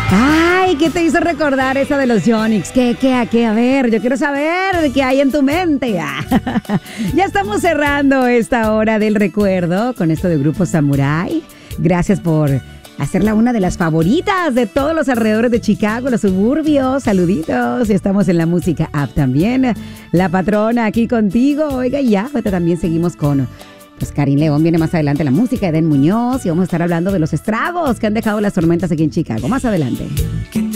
Ay, ¿qué te hizo recordar esa de los Yonix? ¿Qué? A ver, yo quiero saber qué hay en tu mente. Ya estamos cerrando esta hora del recuerdo con esto de Grupo Samurai. Gracias por hacerla una de las favoritas de todos los alrededores de Chicago, los suburbios. Saluditos. Estamos en la música app también. La patrona aquí contigo. Oiga, ya, ahorita también seguimos con... Pues Karin León viene más adelante, la música de Eden Muñoz, y vamos a estar hablando de los estragos que han dejado las tormentas aquí en Chicago. Más adelante.